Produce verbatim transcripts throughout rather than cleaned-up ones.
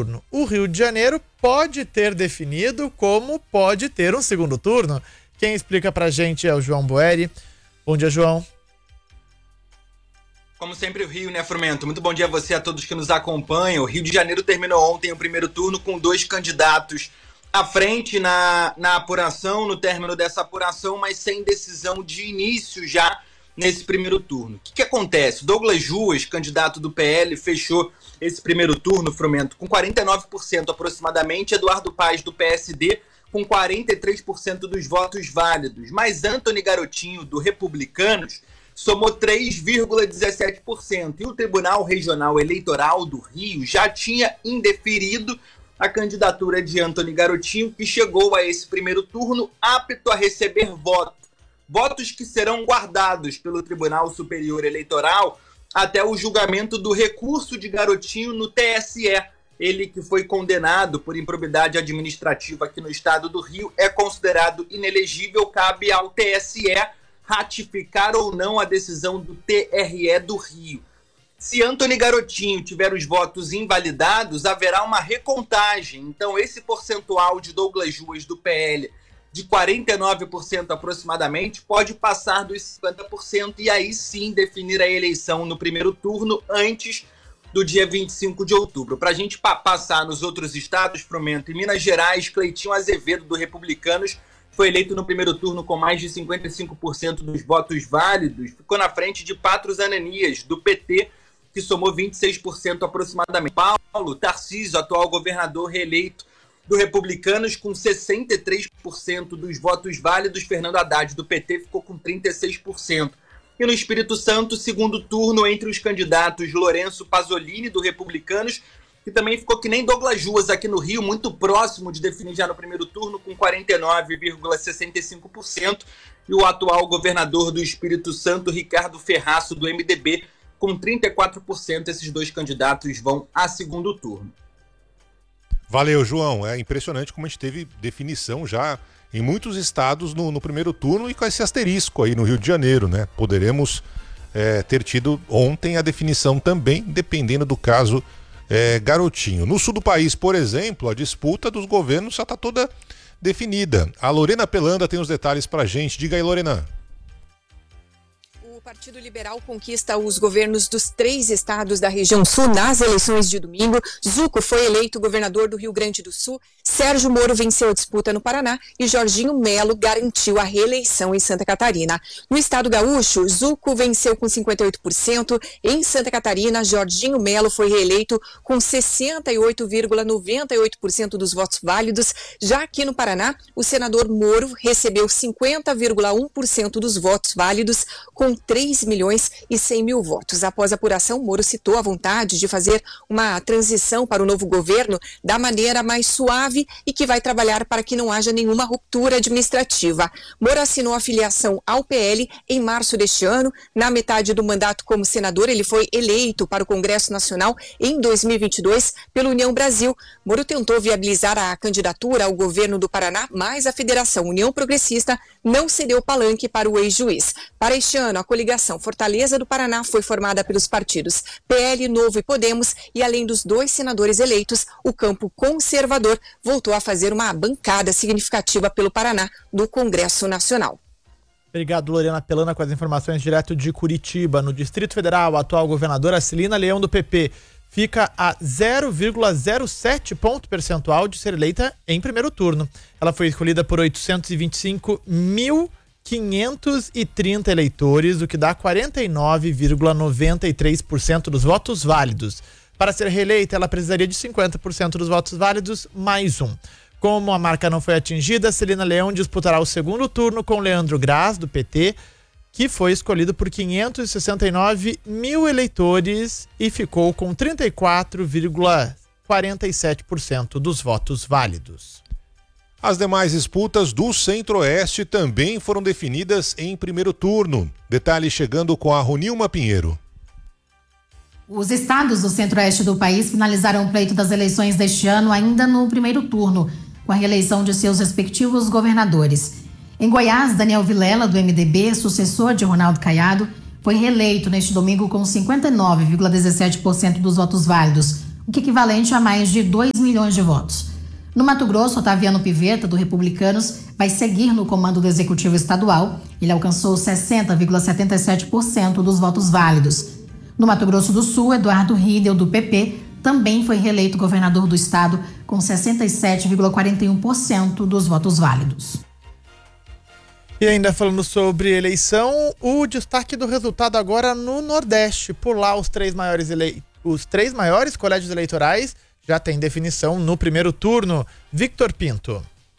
turno. O Rio de Janeiro pode ter definido como pode ter um segundo turno. Quem explica pra gente é o João Boeri. Bom dia, João. Como sempre, o Rio, né, Frumento? Muito bom dia a você, a todos que nos acompanham. O Rio de Janeiro terminou ontem o primeiro turno com dois candidatos à frente na, na apuração, no término dessa apuração, mas sem decisão de início já nesse primeiro turno. O que, que acontece? Douglas Ruas, candidato do P L, fechou esse primeiro turno, Frumento, com quarenta e nove por cento aproximadamente. Eduardo Paes, do P S D, com quarenta e três por cento dos votos válidos. Mas Antony Garotinho, do Republicanos, somou três vírgula dezessete por cento. E o Tribunal Regional Eleitoral do Rio já tinha indeferido a candidatura de Antony Garotinho, que chegou a esse primeiro turno apto a receber votos. Votos que serão guardados pelo Tribunal Superior Eleitoral até o julgamento do recurso de Garotinho no T S E. Ele, que foi condenado por improbidade administrativa aqui no estado do Rio, é considerado inelegível. Cabe ao T S E ratificar ou não a decisão do T R E do Rio. Se Antony Garotinho tiver os votos invalidados, haverá uma recontagem. Então, esse percentual de Douglas Ruas, do P L, de quarenta e nove por cento aproximadamente, pode passar dos cinquenta por cento e aí sim definir a eleição no primeiro turno antes do dia vinte e cinco de outubro. Para a gente pa- passar nos outros estados, Frumento, em Minas Gerais, Cleitinho Azevedo, do Republicanos, foi eleito no primeiro turno com mais de cinquenta e cinco por cento dos votos válidos, ficou na frente de Patrus Ananias, do P T, que somou vinte e seis por cento aproximadamente. Paulo Tarcísio, atual governador reeleito do Republicanos, com sessenta e três por cento dos votos válidos. Fernando Haddad, do P T, ficou com trinta e seis por cento. E no Espírito Santo, segundo turno entre os candidatos Lourenço Pasolini, do Republicanos, que também ficou que nem Douglas Ruas aqui no Rio, muito próximo de definir já no primeiro turno, com quarenta e nove vírgula sessenta e cinco por cento, e o atual governador do Espírito Santo, Ricardo Ferraço, do M D B, com trinta e quatro por cento. Esses dois candidatos vão a segundo turno. Valeu, João. É impressionante como a gente teve definição já em muitos estados no, no primeiro turno e com esse asterisco aí no Rio de Janeiro, né? Poderemos é, ter tido ontem a definição também, dependendo do caso é, Garotinho. No sul do país, por exemplo, a disputa dos governos já está toda definida. A Lorena Pelanda tem os detalhes pra gente. Diga aí, Lorena. O Partido Liberal conquista os governos dos três estados da região sul nas eleições de domingo. Zuco foi eleito governador do Rio Grande do Sul, Sérgio Moro venceu a disputa no Paraná e Jorginho Melo garantiu a reeleição em Santa Catarina. No estado gaúcho, Zuco venceu com cinquenta e oito por cento. Em Santa Catarina, Jorginho Melo foi reeleito com sessenta e oito vírgula noventa e oito por cento dos votos válidos. Já aqui no Paraná, o senador Moro recebeu cinquenta vírgula um por cento dos votos válidos, com três milhões e cem mil votos. Após a apuração, Moro citou a vontade de fazer uma transição para o novo governo da maneira mais suave e que vai trabalhar para que não haja nenhuma ruptura administrativa. Moro assinou a filiação ao P L em março deste ano. Na metade do mandato como senador, ele foi eleito para o Congresso Nacional em dois mil e vinte e dois pela União Brasil. Moro tentou viabilizar a candidatura ao governo do Paraná, mas a Federação União Progressista não cedeu palanque para o ex-juiz. Para este ano, a coligação Fortaleza do Paraná foi formada pelos partidos P L, Novo e Podemos, e além dos dois senadores eleitos, o campo conservador voltou a fazer uma bancada significativa pelo Paraná do Congresso Nacional. Obrigado, Lorena Pelana, com as informações direto de Curitiba. No Distrito Federal, a atual governadora Celina Leão, do P P, fica a zero vírgula zero sete ponto percentual de ser eleita em primeiro turno. Ela foi escolhida por oitocentos e vinte e cinco mil quinhentos e trinta eleitores, o que dá quarenta e nove vírgula noventa e três por cento dos votos válidos. Para ser reeleita, ela precisaria de cinquenta por cento dos votos válidos, mais um. Como a marca não foi atingida, Celina Leão disputará o segundo turno com Leandro Graz, do P T, que foi escolhido por quinhentos e sessenta e nove mil eleitores e ficou com trinta e quatro vírgula quarenta e sete por cento dos votos válidos. As demais disputas do Centro-Oeste também foram definidas em primeiro turno. Detalhe chegando com a Ronilma Pinheiro. Os estados do Centro-Oeste do país finalizaram o pleito das eleições deste ano ainda no primeiro turno, com a reeleição de seus respectivos governadores. Em Goiás, Daniel Vilela, do M D B, sucessor de Ronaldo Caiado, foi reeleito neste domingo com cinquenta e nove vírgula dezessete por cento dos votos válidos, o que é equivalente a mais de dois milhões de votos. No Mato Grosso, Otaviano Pivetta, do Republicanos, vai seguir no comando do Executivo Estadual. Ele alcançou sessenta vírgula setenta e sete por cento dos votos válidos. No Mato Grosso do Sul, Eduardo Riedel, do P P, também foi reeleito governador do estado com sessenta e sete vírgula quarenta e um por cento dos votos válidos. E ainda falando sobre eleição, o destaque do resultado agora no Nordeste. Por lá, os três maiores, ele... os três maiores colégios eleitorais já têm definição no primeiro turno. Victor Pinto.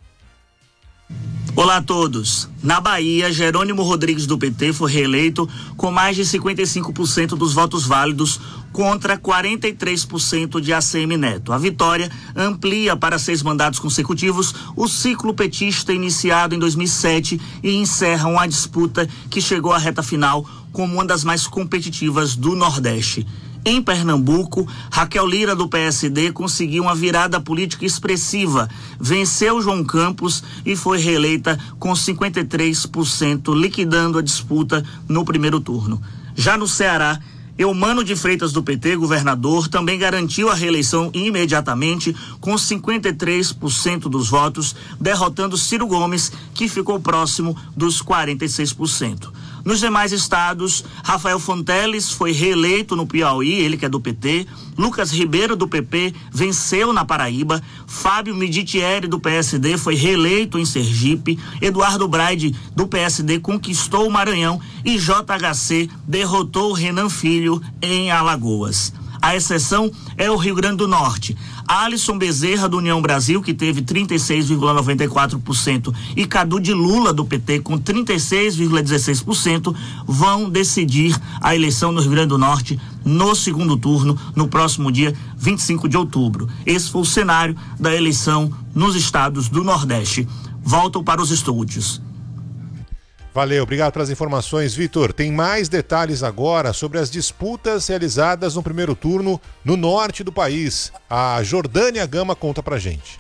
Olá a todos. Na Bahia, Jerônimo Rodrigues do P T foi reeleito com mais de cinquenta e cinco por cento dos votos válidos contra quarenta e três por cento de A C M Neto. A vitória amplia para seis mandatos consecutivos o ciclo petista iniciado em dois mil e sete e encerra uma disputa que chegou à reta final como uma das mais competitivas do Nordeste. Em Pernambuco, Raquel Lira, do P S D, conseguiu uma virada política expressiva, venceu João Campos e foi reeleita com cinquenta e três por cento, liquidando a disputa no primeiro turno. Já no Ceará, Eumano de Freitas, do P T, governador, também garantiu a reeleição imediatamente com cinquenta e três por cento dos votos, derrotando Ciro Gomes, que ficou próximo dos quarenta e seis por cento. Nos demais estados, Rafael Fonteles foi reeleito no Piauí, ele que é do P T. Lucas Ribeiro, do P P, venceu na Paraíba. Fábio Miditieri, do P S D, foi reeleito em Sergipe. Eduardo Braide, do P S D, conquistou o Maranhão. E J H C derrotou Renan Filho em Alagoas. A exceção é o Rio Grande do Norte. Alisson Bezerra, do União Brasil, que teve trinta e seis vírgula noventa e quatro por cento, e Cadu de Lula, do P T, com trinta e seis vírgula dezesseis por cento, vão decidir a eleição no Rio Grande do Norte no segundo turno, no próximo dia vinte e cinco de outubro. Esse foi o cenário da eleição nos estados do Nordeste. Volto para os estúdios. Valeu, obrigado pelas informações, Vitor. Tem mais detalhes agora sobre as disputas realizadas no primeiro turno no norte do país. A Jordânia Gama conta pra gente.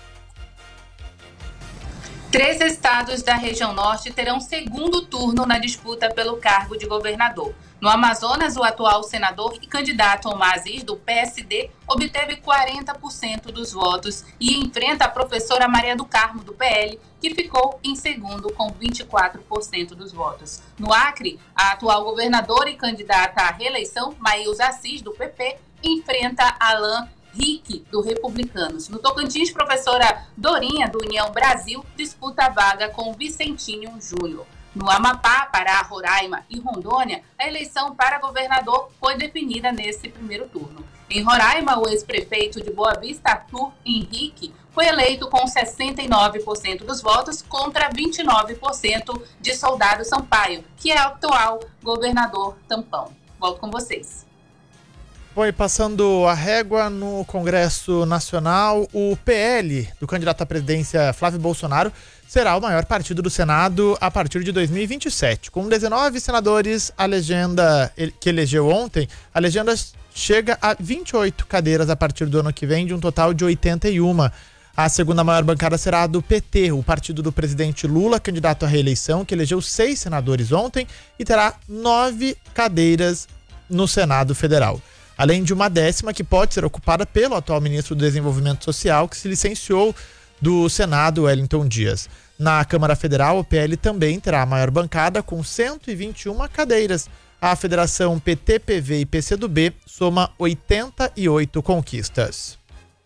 Três estados da região norte terão segundo turno na disputa pelo cargo de governador. No Amazonas, o atual senador e candidato Omar Aziz, do P S D, obteve quarenta por cento dos votos e enfrenta a professora Maria do Carmo, do P L, que ficou em segundo com vinte e quatro por cento dos votos. No Acre, a atual governadora e candidata à reeleição, Maílza Assis, do P P, enfrenta Alain Rick, do Republicanos. No Tocantins, professora Dorinha, do União Brasil, disputa a vaga com Vicentinho Júnior. No Amapá, Pará, Roraima e Rondônia, a eleição para governador foi definida nesse primeiro turno. Em Roraima, o ex-prefeito de Boa Vista, Arthur Henrique, foi eleito com sessenta e nove por cento dos votos contra vinte e nove por cento de Soldado Sampaio, que é o atual governador tampão. Volto com vocês. Bom, e passando a régua no Congresso Nacional, o P L do candidato à presidência Flávio Bolsonaro será o maior partido do Senado a partir de dois mil e vinte e sete. Com dezenove senadores, a legenda que elegeu ontem, a legenda chega a vinte e oito cadeiras a partir do ano que vem, de um total de oitenta e uma. A segunda maior bancada será a do P T, o partido do presidente Lula, candidato à reeleição, que elegeu seis senadores ontem e terá nove cadeiras no Senado Federal. Além de uma décima que pode ser ocupada pelo atual ministro do Desenvolvimento Social, que se licenciou do Senado, Wellington Dias. Na Câmara Federal, o P L também terá a maior bancada, com cento e vinte e uma cadeiras. A federação P T, P V e P C do B soma oitenta e oito conquistas.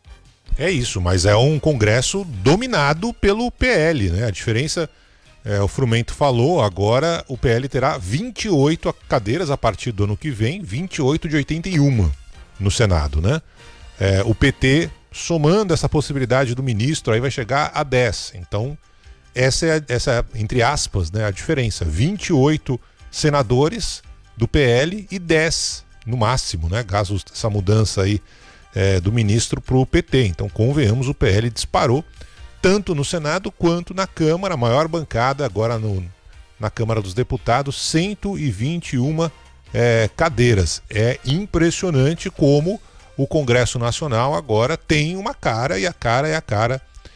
É isso, mas é um congresso dominado pelo P L, né? A diferença, é, o Frumento falou, agora o P L terá vinte e oito cadeiras a partir do ano que vem, vinte e oito de oitenta e uma no Senado, né? É, o P T, somando essa possibilidade do ministro, aí vai chegar a dez. Então, essa é, essa é, entre aspas, né, a diferença. vinte e oito senadores do P L e dez no máximo, né? Caso essa mudança aí é, do ministro para o P T. Então, convenhamos, o P L disparou tanto no Senado quanto na Câmara, a maior bancada agora no, na Câmara dos Deputados, cento e vinte e uma é, cadeiras. É impressionante como o Congresso Nacional agora tem uma cara, e a cara é a cara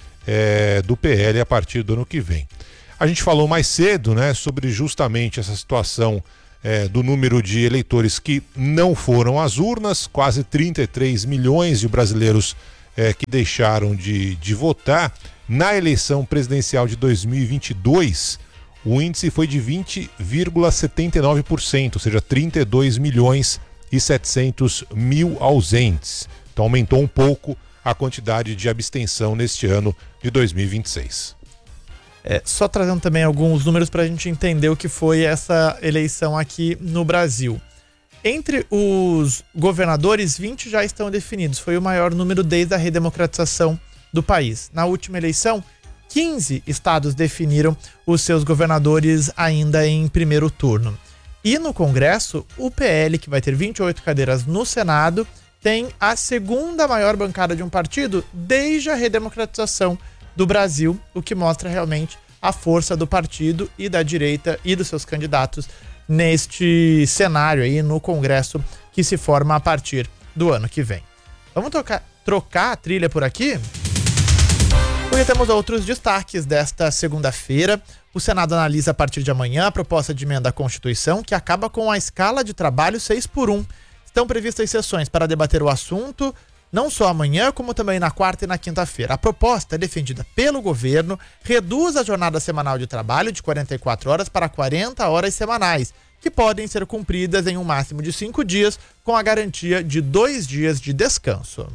é, do P L a partir do ano que vem. A gente falou mais cedo, né, sobre justamente essa situação é, do número de eleitores que não foram às urnas, quase trinta e três milhões de brasileiros é, que deixaram de, de votar. Na eleição presidencial de dois mil e vinte e dois, o índice foi de vinte vírgula setenta e nove por cento, ou seja, trinta e dois milhões e setecentos mil ausentes. Então aumentou um pouco a quantidade de abstenção neste ano de dois mil e vinte e seis. É, só trazendo também alguns números para a gente entender o que foi essa eleição aqui no Brasil. Entre os governadores, vinte já estão definidos. Foi o maior número desde a redemocratização do país. Na última eleição, quinze estados definiram os seus governadores ainda em primeiro turno. E no Congresso, o P L, que vai ter vinte e oito cadeiras no Senado, tem a segunda maior bancada de um partido desde a redemocratização do Brasil, o que mostra realmente a força do partido e da direita e dos seus candidatos neste cenário aí no Congresso que se forma a partir do ano que vem. Vamos tocar, trocar a trilha por aqui? Porque temos outros destaques desta segunda-feira. O Senado analisa a partir de amanhã a proposta de emenda à Constituição que acaba com a escala de trabalho seis por um. Estão previstas sessões para debater o assunto não só amanhã, como também na quarta e na quinta-feira. A proposta, defendida pelo governo, reduz a jornada semanal de trabalho de quarenta e quatro horas para quarenta horas semanais, que podem ser cumpridas em um máximo de cinco dias, com a garantia de dois dias de descanso.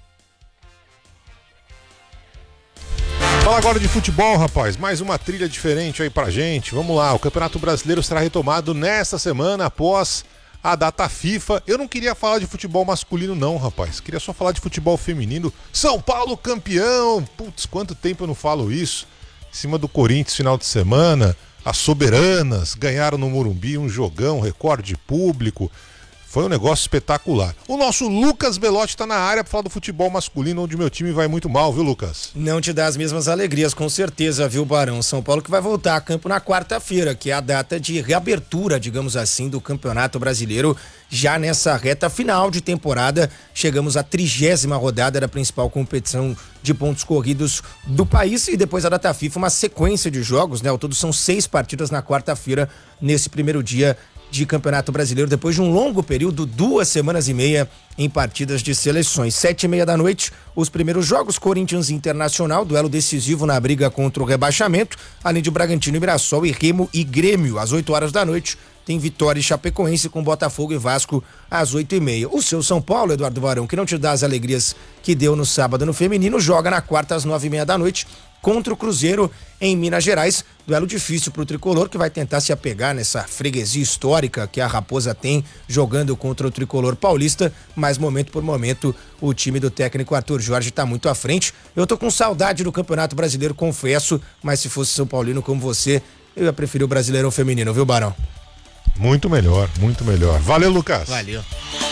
Fala agora de futebol, rapaz. Mais uma trilha diferente aí pra gente. Vamos lá, o Campeonato Brasileiro será retomado nesta semana após a data FIFA. Eu não queria falar de futebol masculino não, rapaz. Queria só falar de futebol feminino. São Paulo campeão! Putz, quanto tempo eu não falo isso. Em cima do Corinthians, final de semana. As soberanas ganharam no Morumbi um jogão, recorde público. Foi um negócio espetacular. O nosso Lucas Belotti tá na área para falar do futebol masculino, onde meu time vai muito mal, viu, Lucas? Não te dá as mesmas alegrias, com certeza, viu, Barão? São Paulo que vai voltar a campo na quarta-feira, que é a data de reabertura, digamos assim, do Campeonato Brasileiro. Já nessa reta final de temporada, chegamos à trigésima rodada da principal competição de pontos corridos do país, e depois a data FIFA, uma sequência de jogos, né? Ao todo são seis partidas na quarta-feira, nesse primeiro dia de Campeonato Brasileiro, depois de um longo período, duas semanas e meia em partidas de seleções. Sete e meia da noite, os primeiros jogos, Corinthians e Internacional, duelo decisivo na briga contra o rebaixamento, além de Bragantino e Mirassol, e Remo e Grêmio. Às oito horas da noite, tem Vitória e Chapecoense, com Botafogo e Vasco às oito e meia. O seu São Paulo, Eduardo Varão, que não te dá as alegrias que deu no sábado no feminino, joga na quarta às nove e meia da noite, contra o Cruzeiro em Minas Gerais. Duelo difícil para o tricolor, que vai tentar se apegar nessa freguesia histórica que a Raposa tem jogando contra o tricolor paulista, mas momento por momento o time do técnico Arthur Jorge está muito à frente. Eu tô com saudade do Campeonato Brasileiro, confesso, mas se fosse São Paulino como você, eu ia preferir o Brasileirão feminino, viu, Barão? Muito melhor, muito melhor. Valeu, Lucas. Valeu.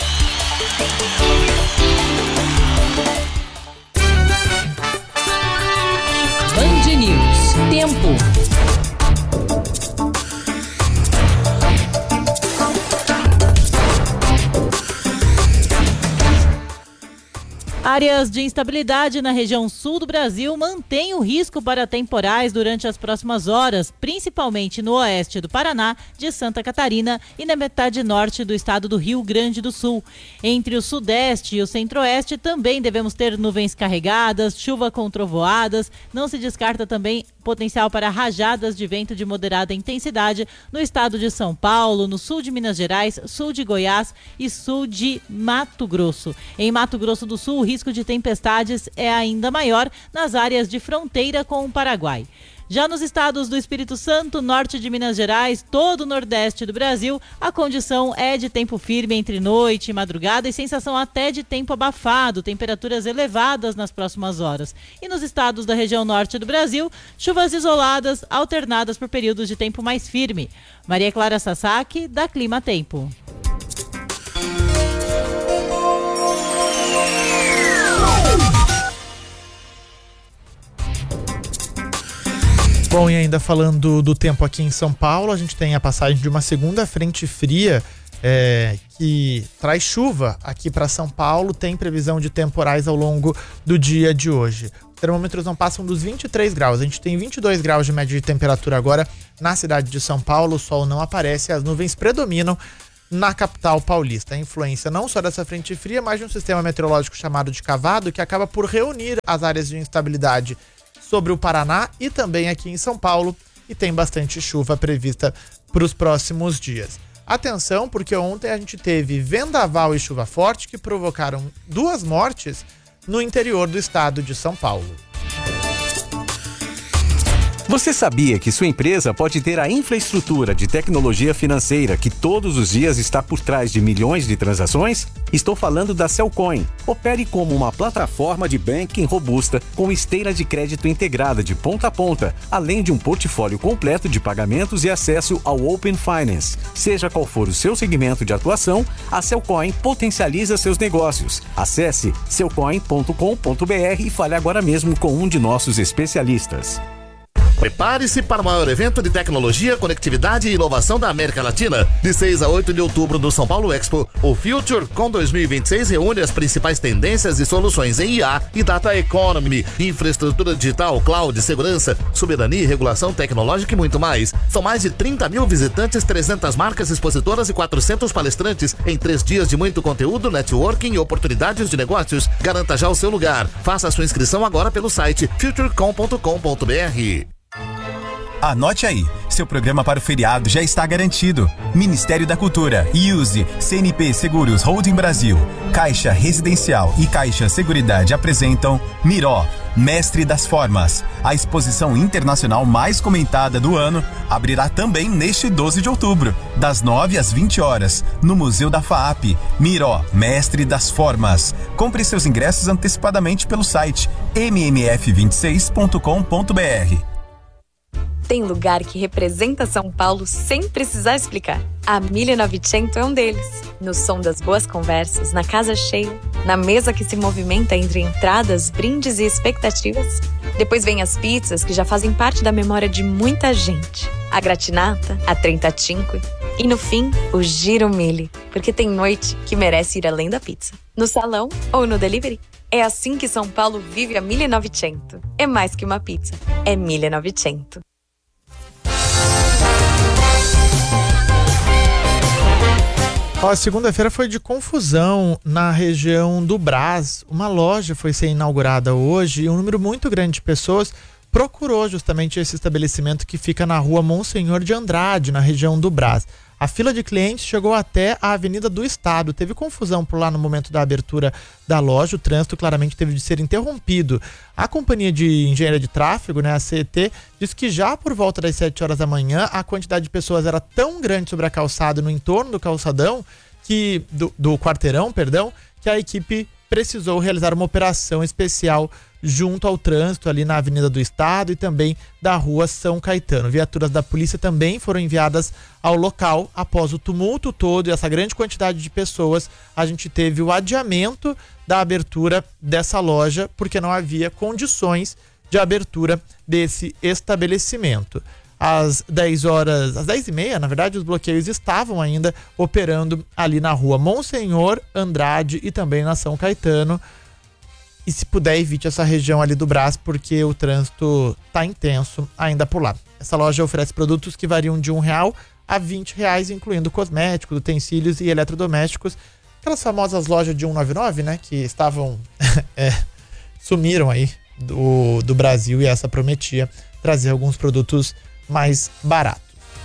Band News. Tempo. Áreas de instabilidade na região sul do Brasil mantêm o risco para temporais durante as próximas horas, principalmente no oeste do Paraná, de Santa Catarina e na metade norte do estado do Rio Grande do Sul. Entre o sudeste e o centro-oeste também devemos ter nuvens carregadas, chuva com trovoadas. Não se descarta também potencial para rajadas de vento de moderada intensidade no estado de São Paulo, no sul de Minas Gerais, sul de Goiás e sul de Mato Grosso. Em Mato Grosso do Sul, o risco de tempestades é ainda maior nas áreas de fronteira com o Paraguai. Já nos estados do Espírito Santo, norte de Minas Gerais, todo o nordeste do Brasil, a condição é de tempo firme entre noite e madrugada e sensação até de tempo abafado, temperaturas elevadas nas próximas horas. E nos estados da região norte do Brasil, chuvas isoladas alternadas por períodos de tempo mais firme. Maria Clara Sasaki, da Clima Tempo. Bom, e ainda falando do tempo aqui em São Paulo, a gente tem a passagem de uma segunda frente fria é, que traz chuva aqui para São Paulo, tem previsão de temporais ao longo do dia de hoje. Os termômetros não passam dos vinte e três graus, a gente tem vinte e dois graus de média de temperatura agora na cidade de São Paulo, o sol não aparece, as nuvens predominam na capital paulista. A influência não só dessa frente fria, mas de um sistema meteorológico chamado de cavado, que acaba por reunir as áreas de instabilidade sobre o Paraná e também aqui em São Paulo, e tem bastante chuva prevista para os próximos dias. Atenção, porque ontem a gente teve vendaval e chuva forte que provocaram duas mortes no interior do estado de São Paulo. Você sabia que sua empresa pode ter a infraestrutura de tecnologia financeira que todos os dias está por trás de milhões de transações? Estou falando da Cellcoin. Opere como uma plataforma de banking robusta com esteira de crédito integrada de ponta a ponta, além de um portfólio completo de pagamentos e acesso ao Open Finance. Seja qual for o seu segmento de atuação, a Cellcoin potencializa seus negócios. Acesse cellcoin ponto com ponto b r e fale agora mesmo com um de nossos especialistas. Prepare-se para o maior evento de tecnologia, conectividade e inovação da América Latina. De seis a oito de outubro no São Paulo Expo, o FutureCon dois mil e vinte e seis reúne as principais tendências e soluções em I A e Data Economy, infraestrutura digital, cloud, segurança, soberania e regulação tecnológica e muito mais. São mais de trinta mil visitantes, trezentas marcas expositoras e quatrocentos palestrantes em três dias de muito conteúdo, networking e oportunidades de negócios. Garanta já o seu lugar. Faça a sua inscrição agora pelo site futurecom ponto com ponto b r. Anote aí, seu programa para o feriado já está garantido. Ministério da Cultura, Use, C N P Seguros Holding Brasil, Caixa Residencial e Caixa Seguridade apresentam Miró, Mestre das Formas. A exposição internacional mais comentada do ano abrirá também neste doze de outubro, das nove às vinte horas, no Museu da FAAP. Miró, Mestre das Formas. Compre seus ingressos antecipadamente pelo site m m f vinte e seis ponto com ponto b r. Tem lugar que representa São Paulo sem precisar explicar. A mille e novecento é um deles. No som das boas conversas, na casa cheia, na mesa que se movimenta entre entradas, brindes e expectativas. Depois vem as pizzas que já fazem parte da memória de muita gente. A gratinata, a trentacinque e no fim, o giro mille, porque tem noite que merece ir além da pizza. No salão ou no delivery. É assim que São Paulo vive a mille e novecento. É mais que uma pizza, é mille e novecento. Ó, segunda-feira foi de confusão na região do Brás. Uma loja foi ser inaugurada hoje e um número muito grande de pessoas procurou justamente esse estabelecimento que fica na rua Monsenhor de Andrade, na região do Brás. A fila de clientes chegou até a Avenida do Estado. Teve confusão por lá no momento da abertura da loja. O trânsito claramente teve de ser interrompido. A Companhia de Engenharia de Tráfego, né, a C E T, disse que já por volta das sete horas da manhã a quantidade de pessoas era tão grande sobre a calçada, no entorno do calçadão, que do, do quarteirão, perdão, que a equipe precisou realizar uma operação especial junto ao trânsito ali na Avenida do Estado e também da Rua São Caetano. Viaturas da polícia também foram enviadas ao local. Após o tumulto todo e essa grande quantidade de pessoas, a gente teve o adiamento da abertura dessa loja porque não havia condições de abertura desse estabelecimento. Às dez horas, às dez e meia, na verdade, os bloqueios estavam ainda operando ali na Rua Monsenhor Andrade e também na São Caetano. E se puder, evite essa região ali do Brás, porque o trânsito tá intenso ainda por lá. Essa loja oferece produtos que variam de um real a vinte reais, incluindo cosméticos, utensílios e eletrodomésticos. Aquelas famosas lojas de cento e noventa e nove, né? Que estavam... é, sumiram aí do, do Brasil, e essa prometia trazer alguns produtos mais baratos.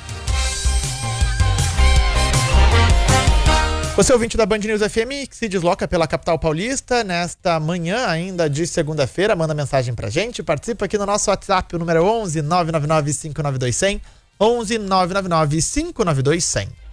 Você é ouvinte da Band News F M que se desloca pela capital paulista nesta manhã ainda de segunda-feira, manda mensagem pra gente, participa aqui no nosso WhatsApp, o número é onze nove nove nove cinco nove dois zero zero, onze nove nove nove cinco nove dois zero zero.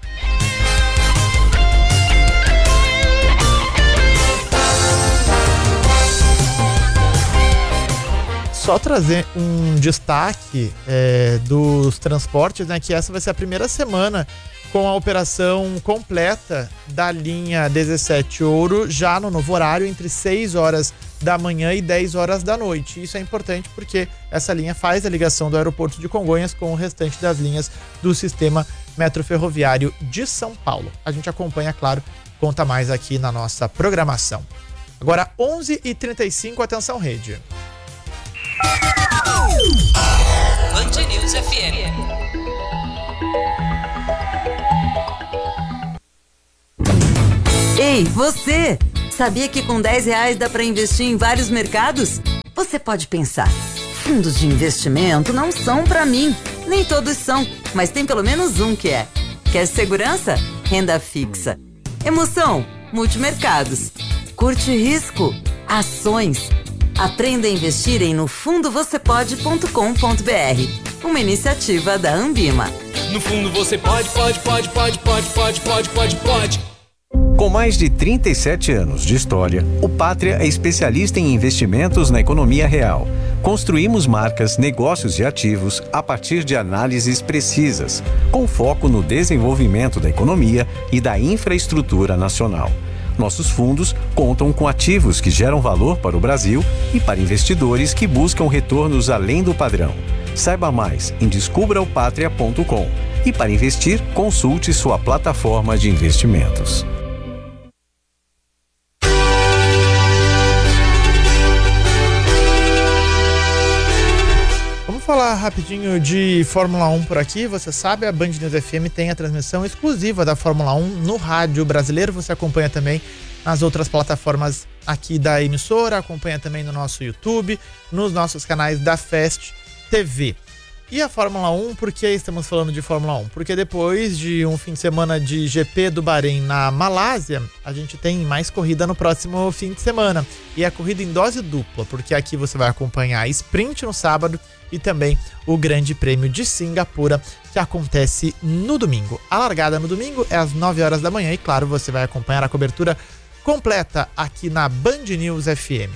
Só trazer um destaque é, dos transportes, né, que essa vai ser a primeira semana com a operação completa da linha dezessete Ouro, já no novo horário, entre seis horas da manhã e dez horas da noite. Isso é importante porque essa linha faz a ligação do aeroporto de Congonhas com o restante das linhas do sistema Metro Ferroviário de São Paulo. A gente acompanha, claro, conta mais aqui na nossa programação. Agora, onze e trinta e cinco, atenção rede. Band News F M. Ei, você! Sabia que com dez reais dá para investir em vários mercados? Você pode pensar, fundos de investimento não são para mim. Nem todos são, mas tem pelo menos um que é. Quer segurança? Renda fixa. Emoção? Multimercados. Curte risco? Ações. Aprenda a investir em no fundo você pode ponto com ponto b r. Uma iniciativa da Ambima. No fundo você pode, pode, pode, pode, pode, pode, pode, pode, pode. Com mais de trinta e sete anos de história, o Pátria é especialista em investimentos na economia real. Construímos marcas, negócios e ativos a partir de análises precisas, com foco no desenvolvimento da economia e da infraestrutura nacional. Nossos fundos contam com ativos que geram valor para o Brasil e para investidores que buscam retornos além do padrão. Saiba mais em descubra o pátria ponto com e para investir, consulte sua plataforma de investimentos. Vamos falar rapidinho de Fórmula um por aqui. Você sabe, a Band News F M tem a transmissão exclusiva da Fórmula um no rádio brasileiro. Você acompanha também nas outras plataformas aqui da emissora, acompanha também no nosso YouTube, nos nossos canais da Fast T V. E a Fórmula um, por que estamos falando de Fórmula um? Porque depois de um fim de semana de G P do Bahrein na Malásia, a gente tem mais corrida no próximo fim de semana. E é corrida em dose dupla, porque aqui você vai acompanhar a sprint no sábado e também o Grande Prêmio de Singapura, que acontece no domingo. A largada no domingo é às nove horas da manhã e, claro, você vai acompanhar a cobertura completa aqui na Band News F M.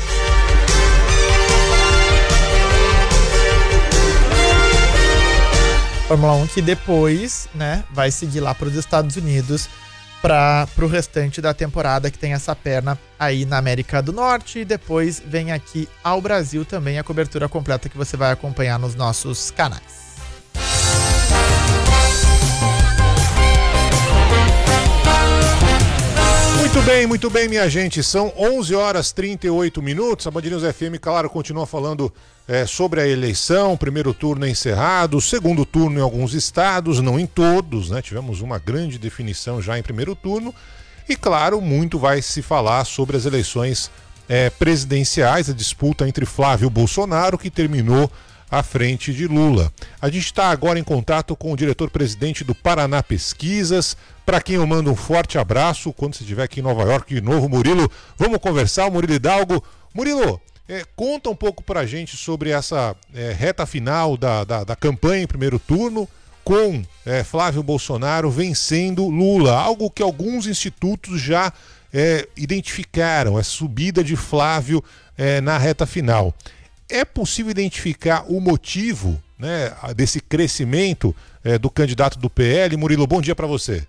Fórmula um que depois, né, vai seguir lá para os Estados Unidos para o restante da temporada, que tem essa perna aí na América do Norte, e depois vem aqui ao Brasil também a cobertura completa que você vai acompanhar nos nossos canais. Muito bem, muito bem, minha gente. São onze horas e trinta e oito minutos. A Band News F M, claro, continua falando é, sobre a eleição. Primeiro turno é encerrado, segundo turno em alguns estados, não em todos, né? Tivemos uma grande definição já em primeiro turno. E, claro, muito vai se falar sobre as eleições é, presidenciais, a disputa entre Flávio Bolsonaro, que terminou à frente de Lula. A gente está agora em contato com o diretor-presidente do Paraná Pesquisas, para quem eu mando um forte abraço quando você estiver aqui em Nova York de novo, Murilo. Vamos conversar, o Murilo Hidalgo. Murilo, é, conta um pouco para a gente sobre essa é, reta final da, da, da campanha em primeiro turno, com é, Flávio Bolsonaro vencendo Lula, algo que alguns institutos já é, identificaram, a subida de Flávio é, na reta final. É possível identificar o motivo, né, desse crescimento é, do candidato do P L? Murilo, bom dia para você.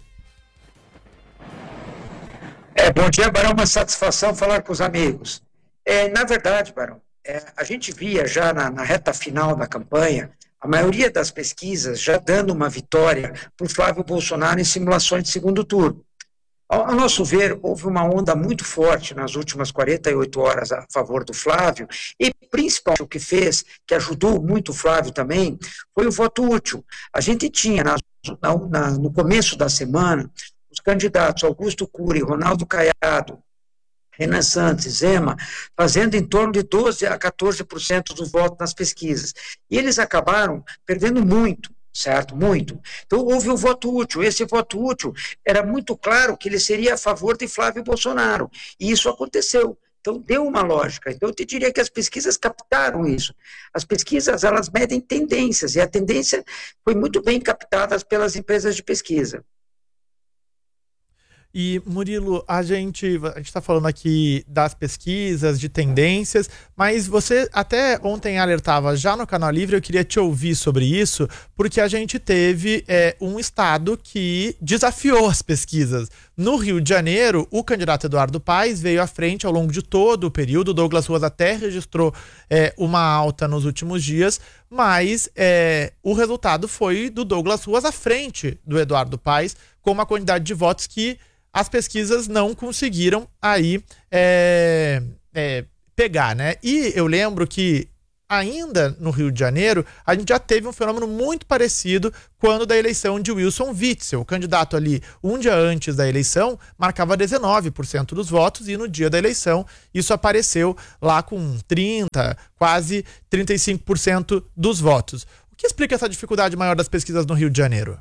É, bom dia, Barão, uma satisfação falar com os amigos. É, na verdade, Barão, é, a gente via já na, na reta final da campanha, a maioria das pesquisas já dando uma vitória para o Flávio Bolsonaro em simulações de segundo turno. Ao nosso ver, houve uma onda muito forte nas últimas quarenta e oito horas a favor do Flávio, e principalmente o que fez, que ajudou muito o Flávio também, foi o voto útil. A gente tinha, na, na, no começo da semana, os candidatos Augusto Cury, Ronaldo Caiado, Renan Santos, Zema, fazendo em torno de doze a quatorze por cento do voto nas pesquisas. E eles acabaram perdendo muito. Certo? Muito. Então houve o voto útil. Esse voto útil era muito claro que ele seria a favor de Flávio Bolsonaro. E isso aconteceu. Então deu uma lógica. Então eu te diria que as pesquisas captaram isso. As pesquisas, elas medem tendências, e a tendência foi muito bem captada pelas empresas de pesquisa. E, Murilo, a gente a gente está falando aqui das pesquisas, de tendências, mas você até ontem alertava já no Canal Livre, eu queria te ouvir sobre isso, porque a gente teve é, um estado que desafiou as pesquisas. No Rio de Janeiro, o candidato Eduardo Paes veio à frente ao longo de todo o período, Douglas Ruas até registrou é, uma alta nos últimos dias, mas é, o resultado foi do Douglas Ruas à frente do Eduardo Paes, com uma quantidade de votos que as pesquisas não conseguiram aí é, é, pegar, né? E eu lembro que ainda no Rio de Janeiro, a gente já teve um fenômeno muito parecido quando da eleição de Wilson Witzel. O candidato ali, um dia antes da eleição, marcava dezenove por cento dos votos e no dia da eleição isso apareceu lá com trinta, quase trinta e cinco por cento dos votos. O que explica essa dificuldade maior das pesquisas no Rio de Janeiro?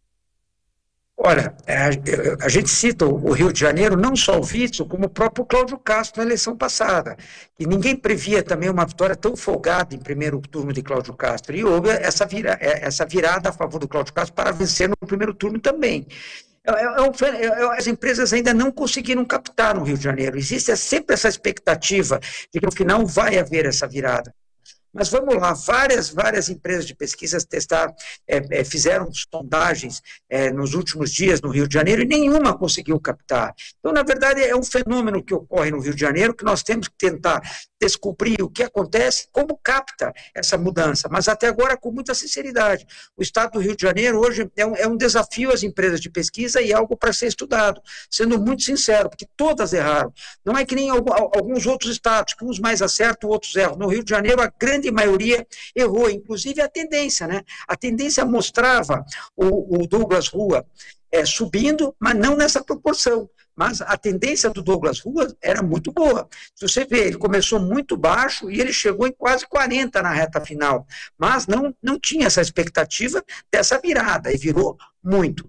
Olha, a gente cita o Rio de Janeiro, não só o Witzel, como o próprio Cláudio Castro na eleição passada. E ninguém previa também uma vitória tão folgada em primeiro turno de Cláudio Castro. E houve essa, vira, essa virada a favor do Cláudio Castro para vencer no primeiro turno também. É, é um, é, as empresas ainda não conseguiram captar no Rio de Janeiro. Existe sempre essa expectativa de que no final vai haver essa virada. Mas vamos lá, várias, várias empresas de pesquisas testaram, é, é, fizeram sondagens é, nos últimos dias no Rio de Janeiro e nenhuma conseguiu captar. Então, na verdade, é um fenômeno que ocorre no Rio de Janeiro que nós temos que tentar descobrir o que acontece, como capta essa mudança, mas até agora com muita sinceridade. O estado do Rio de Janeiro hoje é um, é um desafio às empresas de pesquisa e algo para ser estudado, sendo muito sincero, porque todas erraram. Não é que nem alguns outros estados, que uns mais acertam, outros erram. No Rio de Janeiro, a grande maioria errou, inclusive a tendência, né? A tendência mostrava o, o Douglas Ruas é, subindo, mas não nessa proporção. Mas a tendência do Douglas Ruas era muito boa. Se você vê, ele começou muito baixo e ele chegou em quase quarenta na reta final. Mas não, não tinha essa expectativa dessa virada, e virou muito.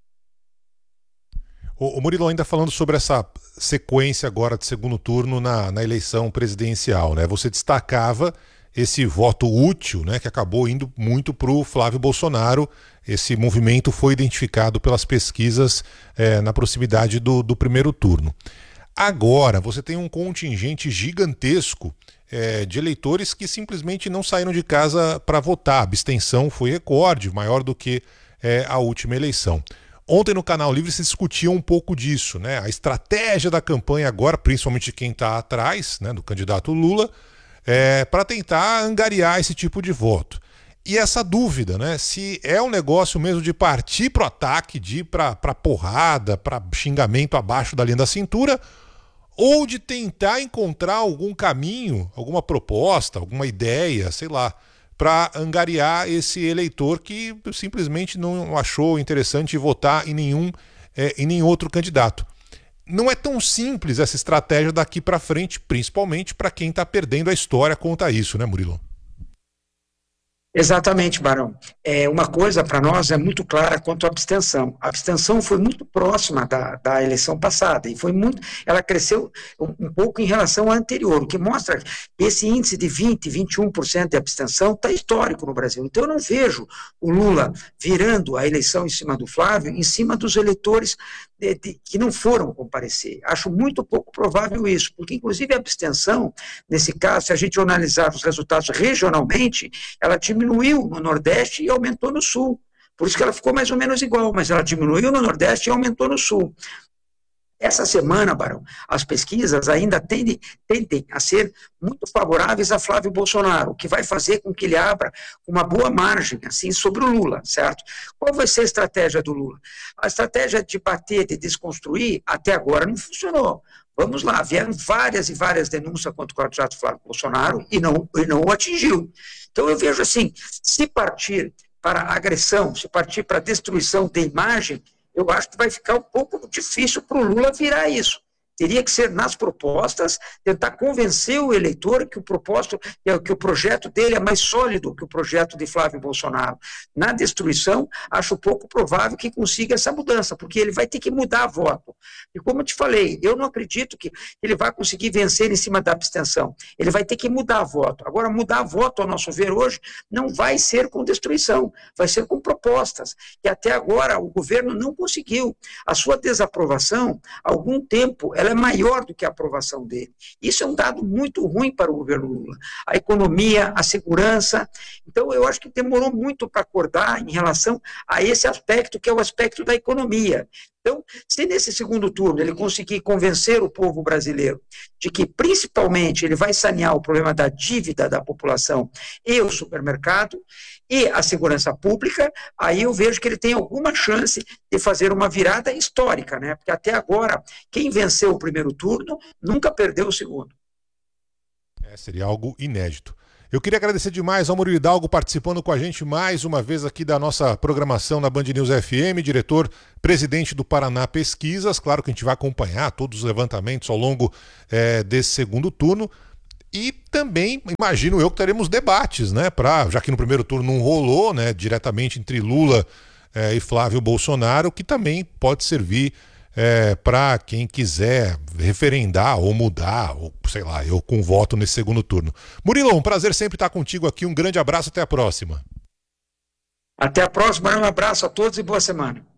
O Murilo, ainda falando sobre essa sequência agora de segundo turno na, na eleição presidencial, né? Você destacava esse voto útil, né, que acabou indo muito para o Flávio Bolsonaro. Esse movimento foi identificado pelas pesquisas é, na proximidade do, do primeiro turno. Agora, você tem um contingente gigantesco é, de eleitores que simplesmente não saíram de casa para votar. A abstenção foi recorde, maior do que é, a última eleição. Ontem no Canal Livre se discutia um pouco disso, né? A estratégia da campanha agora, principalmente de quem está atrás, né, do candidato Lula, É, para tentar angariar esse tipo de voto. E essa dúvida, né? Se é um negócio mesmo de partir para o ataque, de ir para porrada, para xingamento abaixo da linha da cintura, ou de tentar encontrar algum caminho, alguma proposta, alguma ideia, sei lá, para angariar esse eleitor que simplesmente não achou interessante votar em nenhum, é, em nenhum outro candidato. Não é tão simples essa estratégia daqui para frente, principalmente para quem está perdendo a história contra isso, né, Murilo? Exatamente, Barão. É, uma coisa para nós é muito clara quanto à abstenção. A abstenção foi muito próxima da, da eleição passada e foi muito, ela cresceu um, um pouco em relação à anterior, o que mostra que esse índice de vinte, vinte e um por cento de abstenção está histórico no Brasil. Então eu não vejo o Lula virando a eleição em cima do Flávio, em cima dos eleitores de, de, que não foram comparecer. Acho muito pouco provável isso, porque inclusive a abstenção, nesse caso, se a gente analisar os resultados regionalmente, ela diminuiu no Nordeste e aumentou no Sul. Por isso que ela ficou mais ou menos igual, mas ela diminuiu no Nordeste e aumentou no Sul. Essa semana, Barão, as pesquisas ainda tendem, tendem a ser muito favoráveis a Flávio Bolsonaro, o que vai fazer com que ele abra uma boa margem, assim, sobre o Lula, certo? Qual vai ser a estratégia do Lula? A estratégia de bater, de desconstruir, até agora não funcionou. Vamos lá, vieram várias e várias denúncias contra o candidato Flávio Bolsonaro e não, e não o atingiu. Então eu vejo assim, se partir para agressão, se partir para destruição da imagem, eu acho que vai ficar um pouco difícil para o Lula virar isso. Teria que ser nas propostas, tentar convencer o eleitor que o propósito, que o projeto dele é mais sólido que o projeto de Flávio Bolsonaro. Na destruição, acho pouco provável que consiga essa mudança, porque ele vai ter que mudar voto. E como eu te falei, eu não acredito que ele vai conseguir vencer em cima da abstenção. Ele vai ter que mudar voto. Agora, mudar voto, ao nosso ver hoje, não vai ser com destruição, vai ser com propostas, que até agora o governo não conseguiu. A sua desaprovação, há algum tempo, ela é maior do que a aprovação dele. Isso é um dado muito ruim para o governo Lula. A economia, a segurança. Então, eu acho que demorou muito para acordar em relação a esse aspecto, que é o aspecto da economia. Então, se nesse segundo turno ele conseguir convencer o povo brasileiro de que, principalmente, ele vai sanear o problema da dívida da população e o supermercado e a segurança pública, aí eu vejo que ele tem alguma chance de fazer uma virada histórica, né? Porque até agora, quem venceu o primeiro turno nunca perdeu o segundo. É, seria algo inédito. Eu queria agradecer demais ao Murilo Hidalgo participando com a gente mais uma vez aqui da nossa programação na Band News F M, diretor-presidente do Paraná Pesquisas. Claro que a gente vai acompanhar todos os levantamentos ao longo é, desse segundo turno. E também, imagino eu, que teremos debates, né? Pra, já que no primeiro turno não rolou, né, diretamente entre Lula é, e Flávio Bolsonaro, que também pode servir É, para quem quiser referendar ou mudar, ou sei lá, eu com voto nesse segundo turno. Murilo, um prazer sempre estar contigo aqui, um grande abraço, até a próxima. Até a próxima, um abraço a todos e boa semana.